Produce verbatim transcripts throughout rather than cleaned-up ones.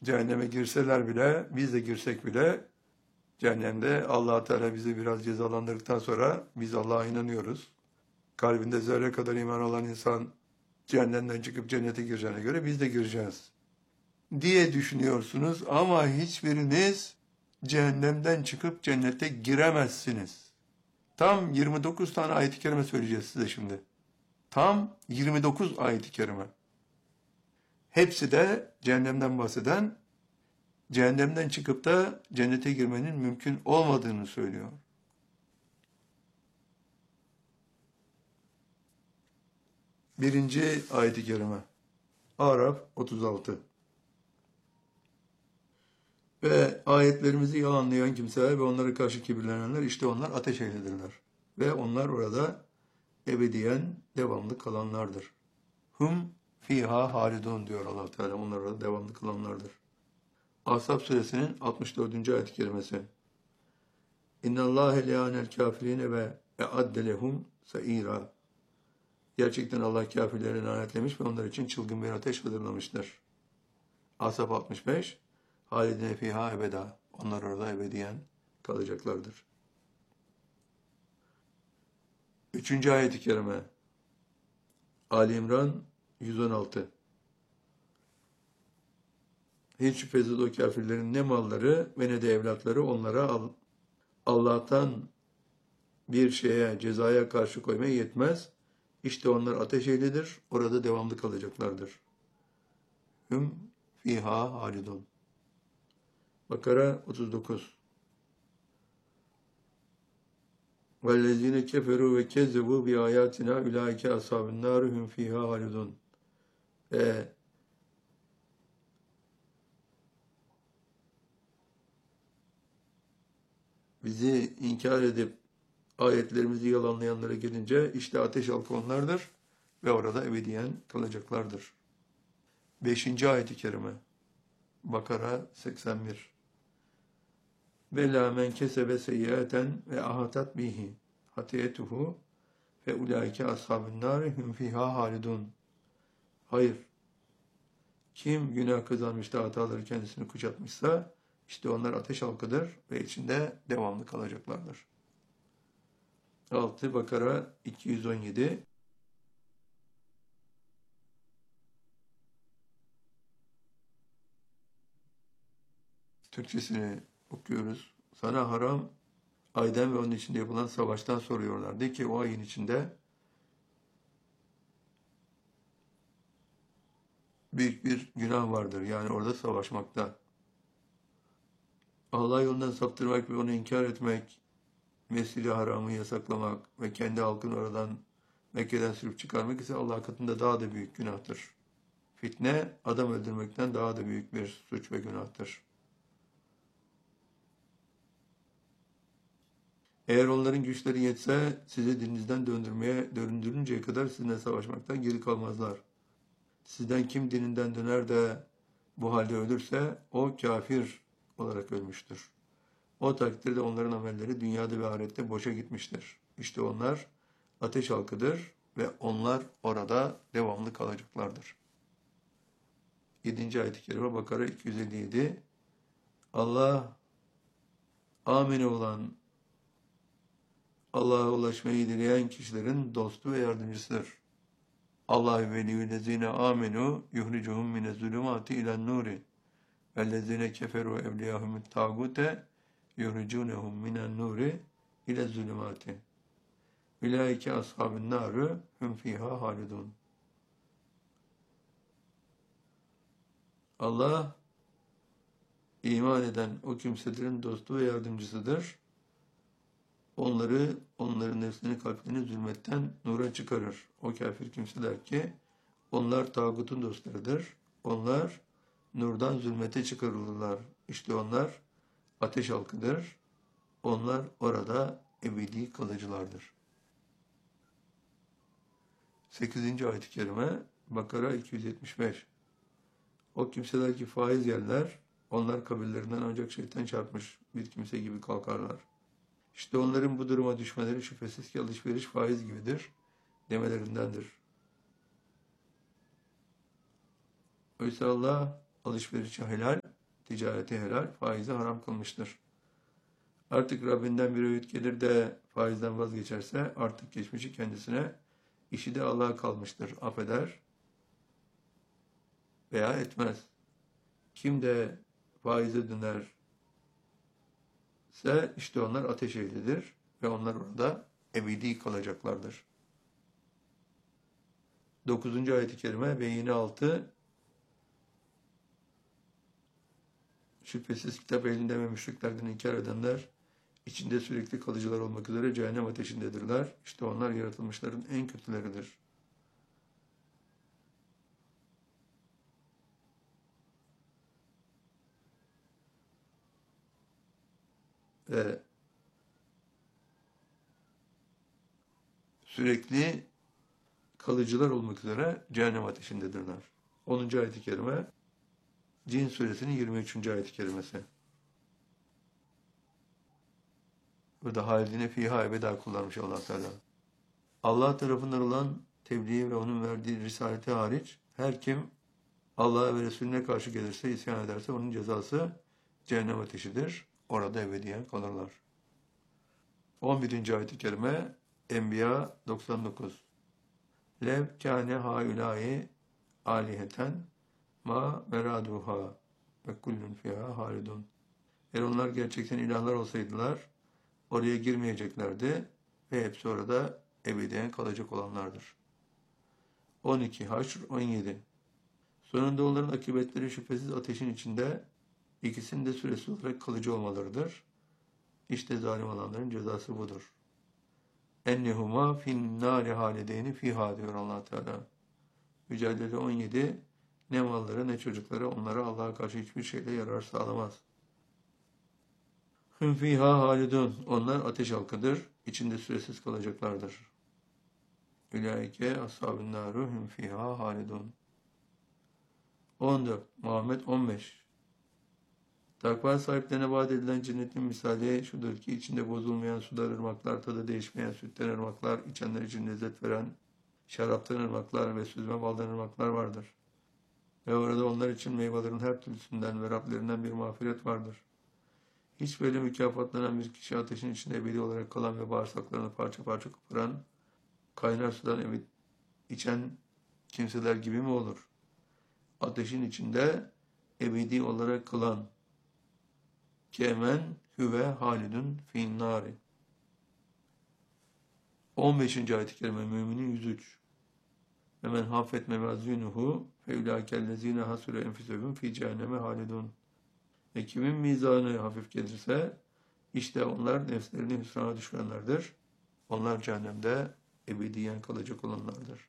Cehenneme girseler bile, biz de girsek bile cehennemde Allah Teala bizi biraz cezalandırdıktan sonra biz Allah'a inanıyoruz. Kalbinde zerre kadar iman olan insan cehennemden çıkıp cennete gireceğine göre biz de gireceğiz diye düşünüyorsunuz ama hiçbiriniz cehennemden çıkıp cennete giremezsiniz. Tam yirmi dokuz tane ayet-i kerime söyleyeceğiz size şimdi. Tam yirmi dokuz ayet-i kerime. Hepsi de cehennemden bahseden, cehennemden çıkıp da cennete girmenin mümkün olmadığını söylüyor. Birinci ayet-i kerime. Araf otuz altı. Ve ayetlerimizi yalanlayan kimseler ve onlara karşı kibirlenenler işte onlar ateş ehlidirler. Ve onlar orada ebediyen devamlı kalanlardır. Hum fiha halidun diyor Allah Teala. Onlar orada devamlı kalanlardır. Ahzab suresinin altmış dördüncü ayet-i kerimesi. İnnallâhe leânel kâfirîne ve e'adde lehum se'îrâ. Gerçekten Allah kâfirleri lanetlemiş ve onlar için çılgın bir ateş hazırlamıştır. Ahzab altmış beş. Halidine fiha ebeda. Onlar orada ebediyen kalacaklardır. Üçüncü ayet-i kerime. Ali İmran yüz on altı. Hiç şüphesiz o kafirlerin ne malları ve ne de evlatları onlara Allah'tan bir şeye, cezaya karşı koymaya yetmez. İşte onlar ateş ehlidir, orada devamlı kalacaklardır. Hüm fiha halidun. Bakara otuz dokuz. وَالَّذ۪ينَ كَفَرُوا وَكَذَّبُوا بِآيَاتِنَا اُلَٰئِكَ أَصْحَابُ النَّارِ هُمْ فِيهَا خَالِدُونَ. Ve bizi inkar edip ayetlerimizi yalanlayanlara gelince işte ateş halkı onlardır ve orada ebediyen kalacaklardır. Beşinci ayet-i kerime. Bakara seksen bir. Ve la men kesebe seyyiaten ve ahatat bihi hatiyetuhu fe ulaike ashabun nari hum fiha halidun. Hayır. Kim günah kazanmış da hataları kendisini kuşatmışsa işte onlar ateş halkıdır ve içinde devamlı kalacaklardır. altı Bakara iki yüz on yedi. Türkçesini okuyoruz. Sana haram aydan ve onun içinde yapılan savaştan soruyorlar. De ki o ayın içinde büyük bir günah vardır. Yani orada savaşmakta. Allah yolundan saptırmak ve onu inkar etmek, Mescid-i Haram'ı yasaklamak ve kendi halkını oradan Mekke'den sürüp çıkarmak ise Allah katında daha da büyük günahtır. Fitne, adam öldürmekten daha da büyük bir suç ve günahtır. Eğer onların güçleri yetse sizi dininizden döndürmeye, döndürünceye kadar sizinle savaşmaktan geri kalmazlar. Sizden kim dininden döner de bu halde ölürse o kafir olarak ölmüştür. O takdirde onların amelleri dünyada ve ahirette boşa gitmiştir. İşte onlar ateş halkıdır ve onlar orada devamlı kalacaklardır. yedinci ayet-i kerime Bakara iki yüz elli yedi. Allah amine olan, Allah'a ulaşmayı dileyen kişilerin dostu ve yardımcısıdır. Allah veliyyüllezine amenu yuhricuhum mine zulümati ilen nuri vellezine keferu evliyahumut tağute yuhricunehum minen nuri ile zulümati. Ulaike ashabun narı hum fiha halidun. Allah iman eden o kimselerin dostu ve yardımcısıdır. Onları, onların nefsini, kalplerini zulmetten nura çıkarır. O kafir kimseler ki onlar tağutun dostlarıdır. Onlar nurdan zulmete çıkarılırlar. İşte onlar ateş halkıdır. Onlar orada ebedi kalıcılardır. sekizinci ayet-i kerime Bakara iki yüz yetmiş beş. O kimseler ki faiz yerler, onlar kabirlerinden ancak şeytan çarpmış bir kimse gibi kalkarlar. İşte onların bu duruma düşmeleri şüphesiz ki alışveriş faiz gibidir demelerindendir. Oysa Allah alışverişi helal, ticareti helal, faizi haram kılmıştır. Artık Rabbinden bir öğüt gelir de faizden vazgeçerse artık geçmişi kendisine, işi de Allah'a kalmıştır. Affeder veya etmez. Kim de faize dönerse işte onlar ateş ehlidir ve onlar orada ebedi kalacaklardır. Dokuzuncu ayet-i kerime ve yine altı, şüphesiz kitap elinde ve müşriklerden inkar edenler içinde sürekli kalıcılar olmak üzere cehennem ateşindedirler. İşte onlar yaratılmışların en kötüleridir. Ve sürekli kalıcılar olmak üzere cehennem ateşindedirler. onuncu ayet-i kerime Cin suresinin yirmi üçüncü ayet-i kerimesi. Burada halidine fiha ebeda kullanmış Allah Teala. Allah tarafından olan tebliğ ve onun verdiği risaleti hariç her kim Allah'a ve Resulüne karşı gelirse, isyan ederse onun cezası cehennem ateşidir. Orada ebediyen kalırlar. on birinci ayet-i kerime Enbiya doksan dokuz. Lev kâne haulâi aliheten ma meraduha ve kullun fiha halidun. Eğer onlar gerçekten ilahlar olsaydılar oraya girmeyeceklerdi ve hepsi orada ebediyen kalacak olanlardır. on iki Haşr on yedi. Sonunda onların akıbetleri şüphesiz ateşin içinde, ikisinin de süresi olarak kalıcı olmalarıdır. İşte zalim olanların cezası budur. Ennehuma fin nâri halideyni fiha diyor Allah Teala. Mücadele on yedi. Ne malları ne çocukları onlara Allah'a karşı hiçbir şeyle yarar sağlamaz. Hüm fiha halidun. Onlar ateş halkıdır. İçinde süresiz kalacaklardır. Ülaike ashab-ın nâru hüm fiha halidun. on dört Muhammed on beş. Takva sahiplerine vaat edilen cennetin misali şudur ki içinde bozulmayan sular, ırmaklar, tadı değişmeyen sütten ırmaklar, içenler için lezzet veren şaraptan ırmaklar ve süzme baldan ırmaklar vardır. Ve orada onlar için meyvelerin her türlüsünden ve Rablerinden bir mağfiret vardır. Hiç böyle mükafatlanan bir kişi ateşin içinde ebedi olarak kalan ve bağırsaklarını parça parça koparan, kaynar sudan ebedi içen kimseler gibi mi olur? Ateşin içinde ebedi olarak kalan kemen hüve halidun fin nari. on beşinci ayet-i kerime Müminin yüz üç. Ve men hafet mevazinuhu fe ulaikellezine hasure enfisehum fi cehenneme halidun. Ve kimin mizanı hafif gelirse işte onlar nefslerini hüsrana düşürenlerdir. Onlar cehennemde ebediyen kalacak olanlardır.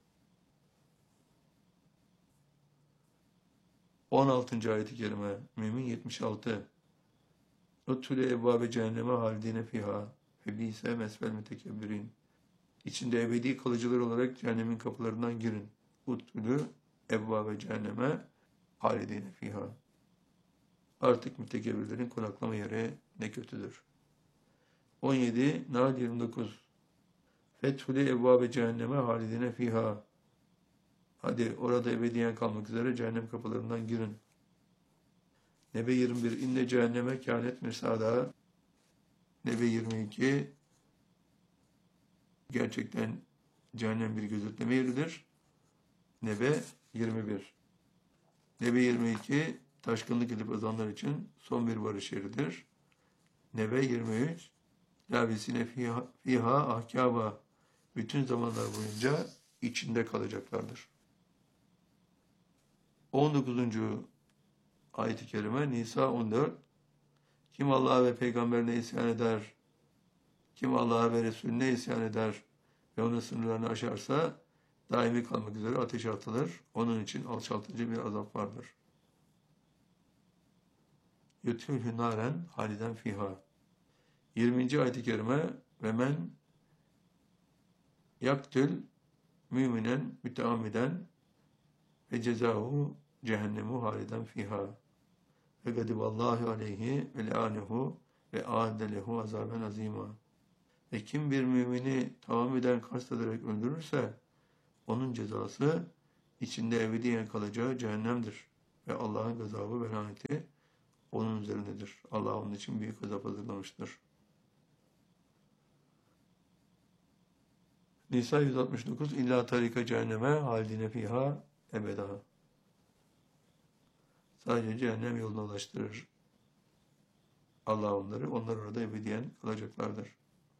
on altıncı ayet-i kerime Mümin yetmiş altı. Uttule ebvabe cehenneme halidine fiha fe bise mesvel mütekebbirin. İçinde ebedi kalıcılar olarak cehennemin kapılarından girin. Uttule ebvabe cehenneme halidine fiha. Artık mütekebbirlerin konaklama yeri ne kötüdür. on yedi Nahl yirmi dokuz. Fethule ebvabe cehenneme halidine fiha. Hadi orada ebediyen kalmak üzere cehennem kapılarından girin. Nebe yirmi bir. İnne cehenneme kânet mirsâdâ. Nebe yirmi iki. Gerçekten cehennem bir gözetleme yeridir. Nebe yirmi bir. Nebe yirmi iki. Taşkınlık edip azanlar için son bir barış yeridir. Nebe yirmi üç. Lâbisine fiha, fiha ahkâba. Bütün zamanlar boyunca içinde kalacaklardır. on dokuzuncu ayet-i kerime Nisa on dört. Kim Allah'a ve peygamberine isyan eder, kim Allah'a ve Resulüne isyan eder ve onun sınırlarını aşarsa daimi kalmak üzere ateşe atılır. Onun için alçaltıcı bir azap vardır. Yutfülhü naren haliden fiha. yirminci ayet-i kerime ve men yaktül müminen müteammiden ve cezahu cehennemu haliden fiha. Ve gadiballahu aleyhi ve le'anehu ve a'adde lehu azaben azima. Ve kim bir mümini tahammüden kastederek öldürürse onun cezası içinde ebediyen kalacağı cehennemdir. Ve Allah'ın gazabı ve laneti onun üzerindedir. Allah onun için büyük azap hazırlamıştır. Nisa yüz altmış dokuz İlla tarika cehenneme haldine fiha ebeda. Sadece cehennem yoluna ulaştırır Allah onları. Onlar orada ebediyen kalacaklardır.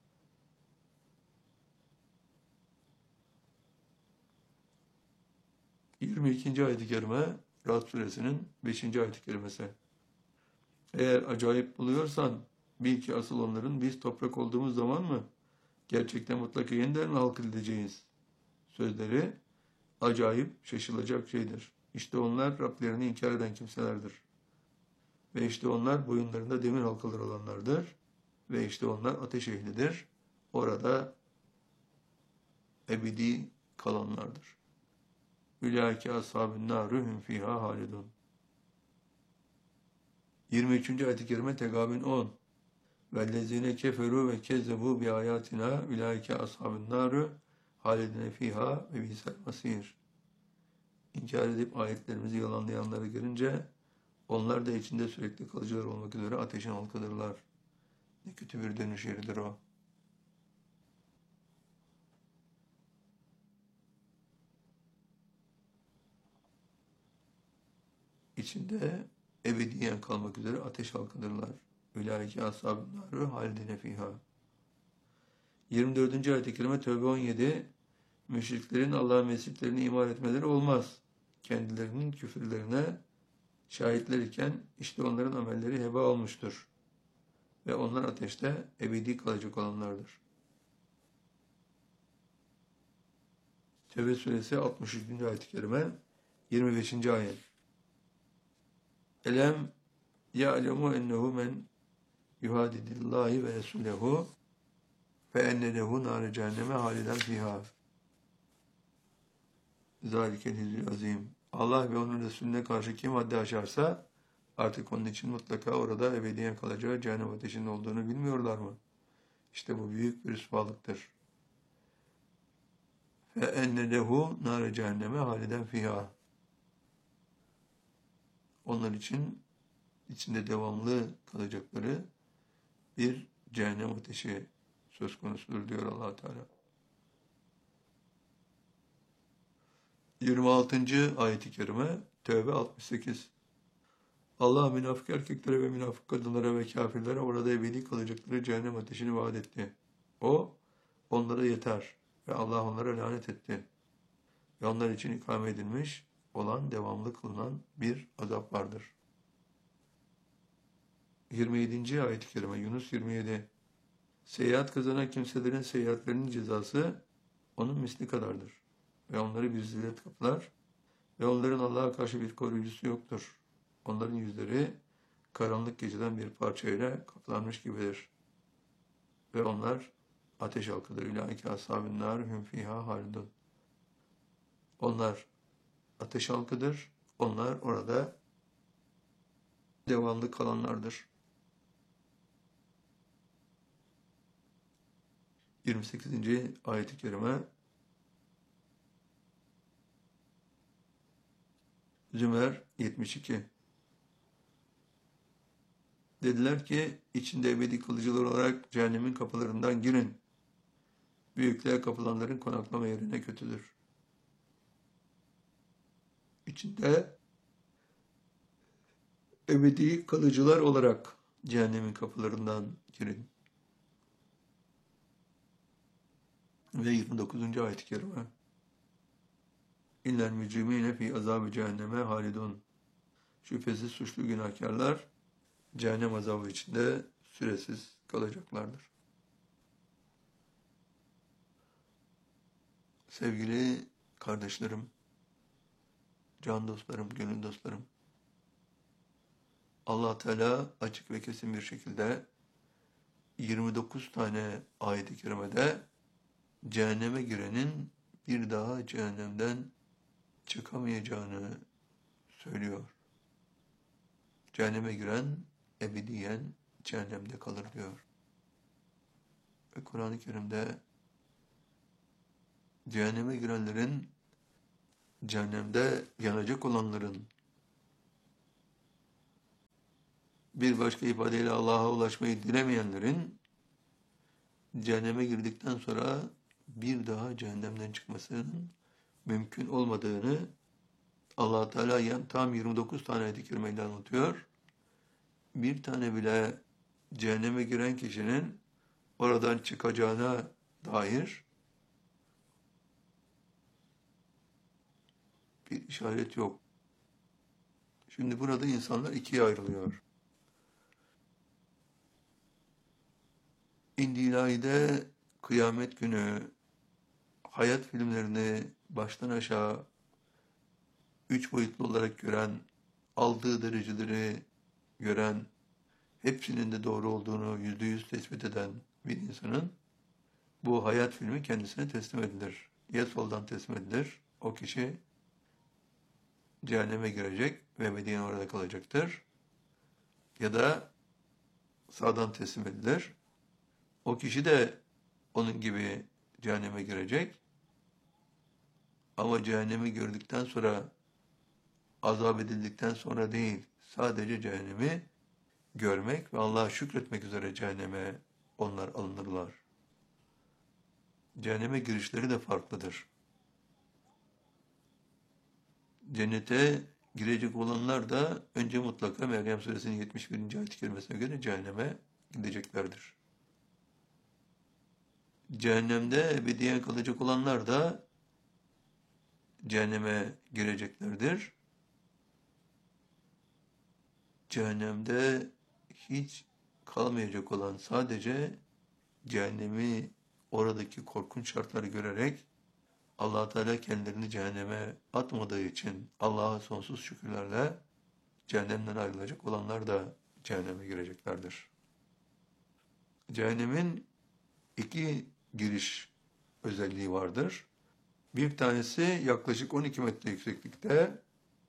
yirmi ikinci ayet-i kerime Ra'd suresinin beşinci ayet-i kerimesi. Eğer acayip buluyorsan bil ki asıl onların biz toprak olduğumuz zaman mı gerçekten mutlaka yeniden mi halk edileceğiz? Sözleri acayip, şaşılacak şeydir. İşte onlar Rablerini inkar eden kimselerdir. Ve işte onlar boyunlarında demir halkaları olanlardır. Ve işte onlar ateş ehlidir. Orada ebedi kalanlardır. Ülâke ashâbün nârü hüm fîhâ halidun. yirmi üçüncü ayet-i kerime Tegâbün on. Vellezîne keferû ve kezzebû bi âyâtinâ ülâike ashâbün nârü halidine fîhâ ve bisel masîr. İnkar edip ayetlerimizi yalanlayanlara gelince onlar da içinde sürekli kalıcılar olmak üzere ateşin halkadırlar. Ne kötü bir dönüş yeridir o. İçinde ebediyen kalmak üzere ateş halkadırlar. Ülâike ashâbün nârü halidine fîhâ. yirmi dördüncü ayet-i kerime Tevbe on yedi. Müşriklerin Allah'ın mescitlerini imar etmeleri olmaz. Kendilerinin küfürlerine şahitler iken işte onların amelleri heba olmuştur. Ve onlar ateşte ebedi kalacak olanlardır. Tevbe suresi altmış üçüncü ayet-i kerime yirmi beşinci ayet. Elem ya'lemu ennehu men yuhadidillahi ve resulehu fe enne lehu nâre cehenneme haliden fîhâ. Zâlikel hizül azîm. Allah ve onun Resulüne karşı kim haddi aşarsa artık onun için mutlaka orada ebediyen kalacağı cehennem ateşinin olduğunu bilmiyorlar mı? İşte bu büyük bir rüsvalıktır. Fe enne lehu nâre cehenneme haliden fîhâ. Onlar için içinde devamlı kalacakları bir cehennem ateşi söz konusudur diyor Allah Teala. yirmi altıncı ayet-i kerime Tevbe altmış sekiz. Allah münafık erkeklere ve münafık kadınlara ve kafirlere orada ebedi kalacakları cehennem ateşini vaat etti. O onlara yeter ve Allah onlara lanet etti. Ve onlar için ikame edilmiş olan devamlı kılınan bir azap vardır. yirmi yedinci ayet-i kerime Yunus yirmi yedi. Seyahat kazanan kimselerin seyahatlerinin cezası onun misli kadardır. Ve onları bir zillet kaplar ve onların Allah'a karşı bir koruyucusu yoktur. Onların yüzleri karanlık geceden bir parçayla kaplanmış gibidir. Ve onlar ateş halkıdır. Ülâike ashâbün nâr hüm fîhâ halidun. Onlar ateş halkıdır. Onlar orada devamlı kalanlardır. yirmi sekizinci ayet-i kerime Zümer yetmiş iki. Dediler ki içinde ebedi kılıcılar olarak cehennemin kapılarından girin. Büyükler kapılanların konaklama yerine kötüdür. İçinde ebedi kalıcılar olarak cehennemin kapılarından girin. Ve yirmi dokuzuncu ayet-i kerime İnnel mücrimîne fî azâb-ı cehenneme halidun. Şüphesiz suçlu günahkarlar cehennem azabı içinde süresiz kalacaklardır. Sevgili kardeşlerim, can dostlarım, gönül dostlarım, Allah Teala açık ve kesin bir şekilde yirmi dokuz tane ayet-i kerimede cehenneme girenin bir daha cehennemden çıkamayacağını söylüyor. Cehenneme giren ebediyen cehennemde kalır diyor. Ve Kur'an-ı Kerim'de cehenneme girenlerin, cehennemde yanacak olanların bir başka ifadeyle Allah'a ulaşmayı dilemeyenlerin cehenneme girdikten sonra bir daha cehennemden çıkmasının mümkün olmadığını Allah Teala yani tam yirmi dokuz tane ayet-i kerimeyle anlatıyor. Bir tane bile cehenneme giren kişinin oradan çıkacağına dair bir işaret yok. Şimdi burada insanlar ikiye ayrılıyor. İndi kıyamet günü hayat filmlerini baştan aşağı üç boyutlu olarak gören, aldığı dereceleri gören, hepsinin de doğru olduğunu yüzde yüz tespit eden bir insanın bu hayat filmi kendisine teslim edilir. Ya soldan teslim edilir, o kişi cehenneme girecek ve ebediyen orada kalacaktır. Ya da sağdan teslim edilir. O kişi de onun gibi cehenneme girecek. Ama cehennemi gördükten sonra, azap edildikten sonra değil, sadece cehennemi görmek ve Allah'a şükretmek üzere cehenneme onlar alınırlar. Cehenneme girişleri de farklıdır. Cennete girecek olanlar da önce mutlaka Meryem Suresinin yetmiş birinci ayet-i kerimesine göre cehenneme gideceklerdir. Cehennemde ebediyen kalacak olanlar da cehenneme gireceklerdir. Cehennemde hiç kalmayacak olan sadece cehennemi oradaki korkunç şartları görerek Allah Teala kendilerini cehenneme atmadığı için Allah'a sonsuz şükürlerle cehennemden ayrılacak olanlar da cehenneme gireceklerdir. Cehennemin iki giriş özelliği vardır. Bir tanesi yaklaşık on iki metre yükseklikte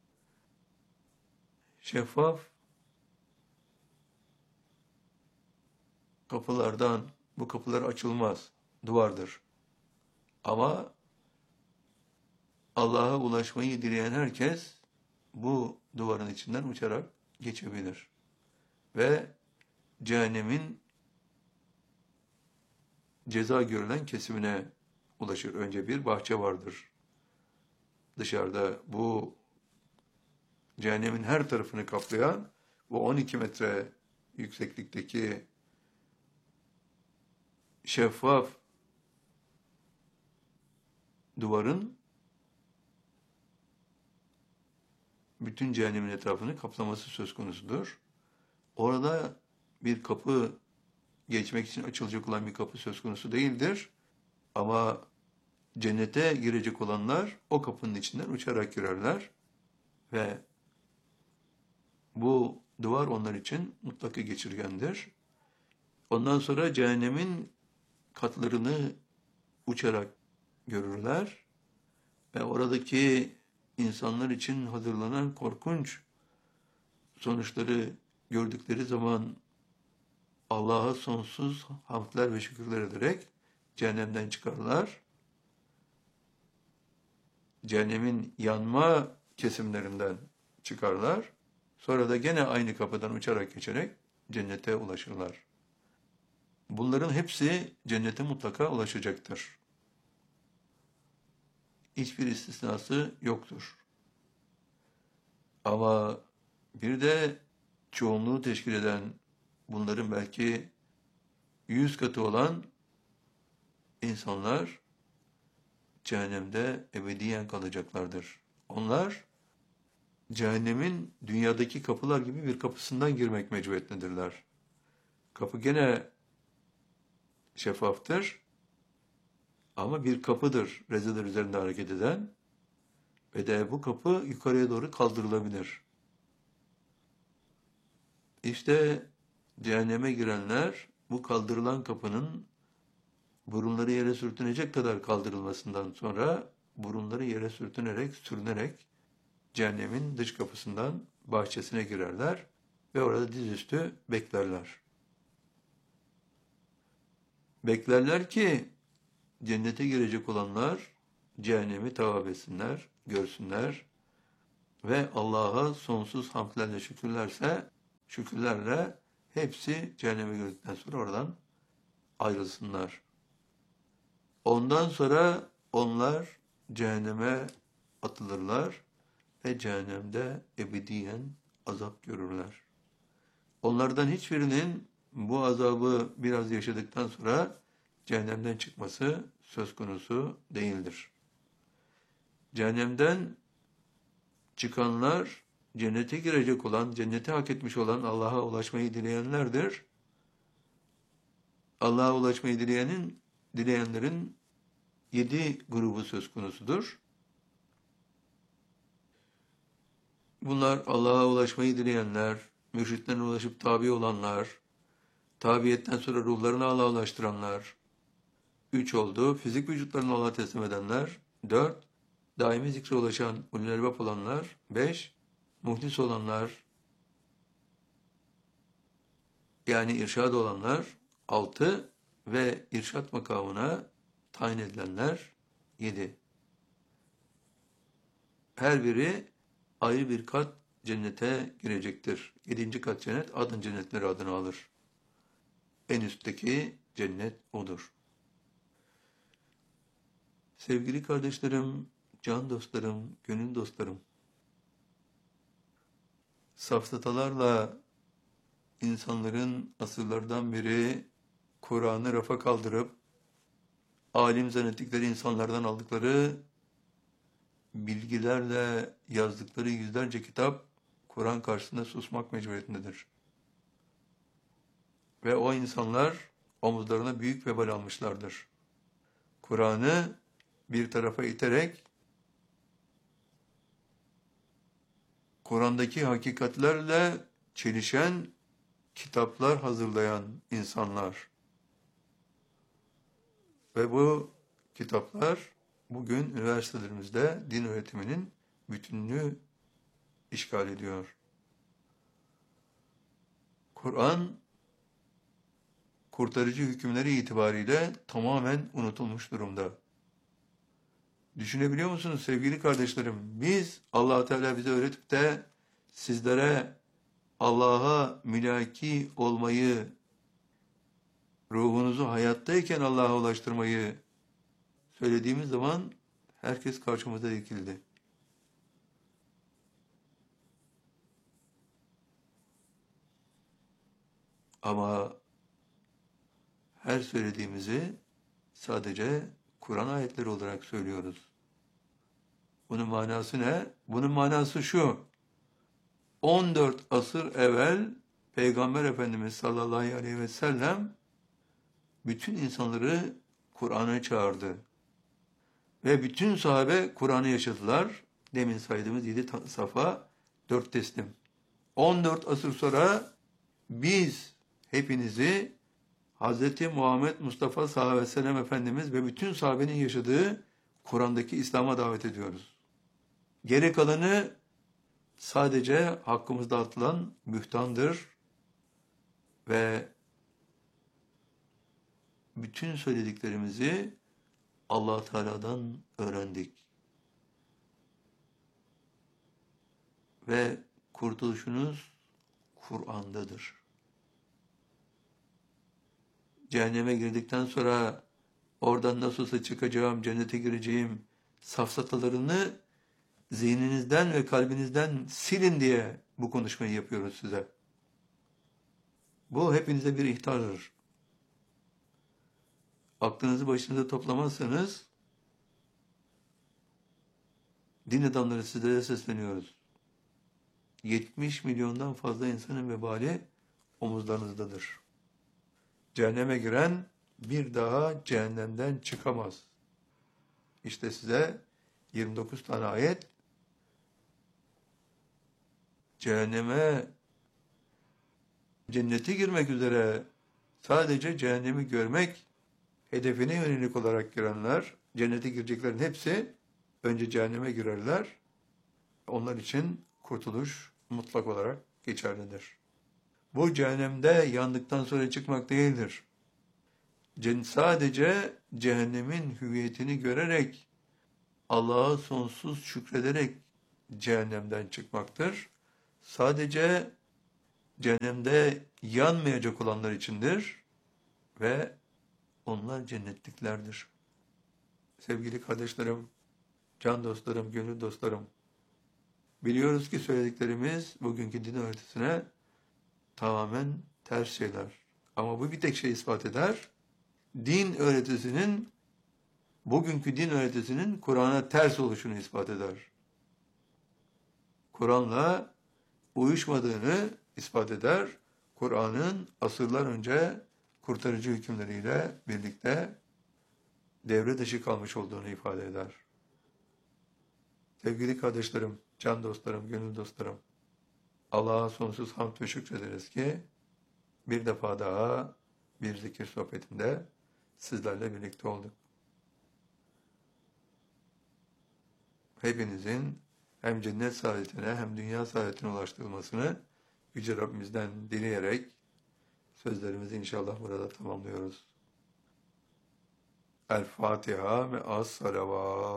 şeffaf kapılardan, bu kapılar açılmaz, duvardır. Ama Allah'a ulaşmayı dileyen herkes bu duvarın içinden uçarak geçebilir. Ve cehennemin ceza görülen kesimine ulaşır. Önce bir bahçe vardır. Dışarıda bu cehennemin her tarafını kaplayan bu on iki metre yükseklikteki şeffaf duvarın bütün cehennemin etrafını kaplaması söz konusudur. Orada bir kapı geçmek için açılacak olan bir kapı söz konusu değildir. Ama cennete girecek olanlar o kapının içinden uçarak girerler ve bu duvar onlar için mutlaka geçirgendir. Ondan sonra cehennemin katlarını uçarak görürler ve oradaki insanlar için hazırlanan korkunç sonuçları gördükleri zaman Allah'a sonsuz hamdler ve şükürler ederek cehennemden çıkarlar. Cehennemin yanma kesimlerinden çıkarlar. Sonra da gene aynı kapıdan uçarak geçerek cennete ulaşırlar. Bunların hepsi cennete mutlaka ulaşacaktır. Hiçbir istisnası yoktur. Ama bir de çoğunluğu teşkil eden, bunların belki yüz katı olan insanlar cehennemde ebediyen kalacaklardır. Onlar cehennemin dünyadaki kapılar gibi bir kapısından girmek mecburiyetindedirler. Kapı gene şeffaftır ama bir kapıdır rezeler üzerinde hareket eden ve de bu kapı yukarıya doğru kaldırılabilir. İşte cehenneme girenler bu kaldırılan kapının burunları yere sürtünecek kadar kaldırılmasından sonra burunları yere sürtünerek, sürünerek cehennemin dış kapısından bahçesine girerler ve orada dizüstü beklerler. Beklerler ki cennete girecek olanlar cehennemi tavaf etsinler, görsünler ve Allah'a sonsuz hamdlerle şükürlerse şükürlerle hepsi cehenneme girdikten sonra oradan ayrılsınlar. Ondan sonra onlar cehenneme atılırlar ve cehennemde ebediyen azap görürler. Onlardan hiçbirinin bu azabı biraz yaşadıktan sonra cehennemden çıkması söz konusu değildir. Cehennemden çıkanlar cennete girecek olan, cennete hak etmiş olan Allah'a ulaşmayı dileyenlerdir. Allah'a ulaşmayı dileyenin, dileyenlerin yedi grubu söz konusudur. Bunlar Allah'a ulaşmayı dileyenler, mürşitlerine ulaşıp tabi olanlar, tabiyetten sonra ruhlarını Allah'a ulaştıranlar. Üç oldu. Fizik vücutlarını Allah'a teslim edenler. Dört. Daimi zikre ulaşan ulul elbap olanlar. Beş. Muhlis olanlar. Yani irşad olanlar. Altı. Ve irşad makamına tayin edilenler. Yedi. Her biri ayrı bir kat cennete girecektir. Yedinci kat cennet adın cennetleri adını alır. En üstteki cennet odur. Sevgili kardeşlerim, can dostlarım, gönül dostlarım, safsatalarla insanların asırlardan beri Kur'an'ı rafa kaldırıp alim zannettikleri insanlardan aldıkları bilgilerle yazdıkları yüzlerce kitap Kur'an karşısında susmak mecburiyetindedir. Ve o insanlar omuzlarına büyük vebal almışlardır. Kur'an'ı bir tarafa iterek Kur'an'daki hakikatlerle çelişen kitaplar hazırlayan insanlar. Ve bu kitaplar bugün üniversitelerimizde din öğretiminin bütününü işgal ediyor. Kur'an kurtarıcı hükümleri itibariyle tamamen unutulmuş durumda. Düşünebiliyor musunuz sevgili kardeşlerim? Biz Allah Teala bize öğretip de sizlere Allah'a mülaki olmayı, ruhunuzu hayattayken Allah'a ulaştırmayı söylediğimiz zaman herkes karşımıza dikildi. Ama her söylediğimizi sadece Kur'an ayetleri olarak söylüyoruz. Bunun manası ne? Bunun manası şu. on dört asır evvel Peygamber Efendimiz sallallahu aleyhi ve sellem bütün insanları Kur'an'a çağırdı. Ve bütün sahabe Kur'an'ı yaşadılar. Demin saydığımız yedi safa, dört teslim. on dört asır sonra biz hepinizi Hz. Muhammed Mustafa sallallahu aleyhi ve sellem Efendimiz ve bütün sahabenin yaşadığı Kur'an'daki İslam'a davet ediyoruz. Geri kalanı sadece hakkımızda atılan bühtandır ve bütün söylediklerimizi Allah Teala'dan öğrendik. Ve kurtuluşunuz Kur'an'dadır. Cehenneme girdikten sonra oradan nasılsa çıkacağım, cennete gireceğim safsatalarını zihninizden ve kalbinizden silin diye bu konuşmayı yapıyoruz size. Bu hepinize bir ihtardır. Aklınızı başınıza toplamazsanız din adamları sizlere sesleniyoruz. yetmiş milyondan fazla insanın vebali omuzlarınızdadır. Cehenneme giren bir daha cehennemden çıkamaz. İşte size yirmi dokuz tane ayet cehenneme, cennete girmek üzere sadece cehennemi görmek hedefine yönelik olarak girenler, cennete gireceklerin hepsi önce cehenneme girerler. Onlar için kurtuluş mutlak olarak geçerlidir. Bu cehennemde yandıktan sonra çıkmak değildir. Sadece cehennemin hüviyetini görerek, Allah'a sonsuz şükrederek cehennemden çıkmaktır. Sadece cehennemde yanmayacak olanlar içindir ve onlar cennetliklerdir. Sevgili kardeşlerim, can dostlarım, gönül dostlarım, biliyoruz ki söylediklerimiz bugünkü din öğretisine tamamen ters şeyler. Ama bu bir tek şey ispat eder. Din öğretisinin, bugünkü din öğretisinin Kur'an'a ters oluşunu ispat eder. Kur'an'la uyuşmadığını ispat eder. Kur'an'ın asırlar önce kurtarıcı hükümleriyle birlikte devre dışı kalmış olduğunu ifade eder. Sevgili kardeşlerim, can dostlarım, gönül dostlarım, Allah'a sonsuz hamd ve şükrederiz ki bir defa daha bir zikir sohbetinde sizlerle birlikte olduk. Hepinizin hem cennet saadetine hem dünya saadetine ulaştırılmasını Yüce Rabbimizden dileyerek sözlerimizi inşallah burada tamamlıyoruz. El Fatiha ve as salavat.